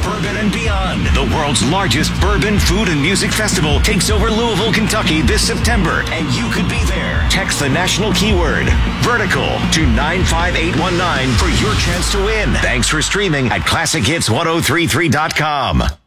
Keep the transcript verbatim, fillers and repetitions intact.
Bourbon and Beyond. The world's largest bourbon, food, and music festival takes over Louisville, Kentucky this September, and you could be there. Text the national keyword vertical to nine five eight one nine for your chance to win. Thanks for streaming at classic hits ten thirty-three dot com.